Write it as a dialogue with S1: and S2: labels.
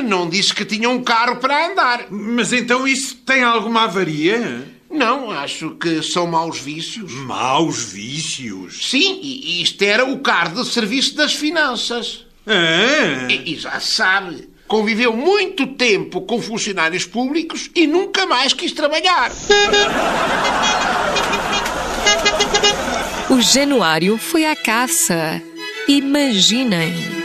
S1: não disse que tinha um carro para andar.
S2: Mas então isso tem alguma avaria?
S1: Não, acho que são maus vícios.
S2: Maus vícios?
S1: Sim, e isto era o carro de serviço das finanças. E já sabe, conviveu muito tempo com funcionários públicos e nunca mais quis trabalhar.
S3: O Januário foi à caça. Imaginem!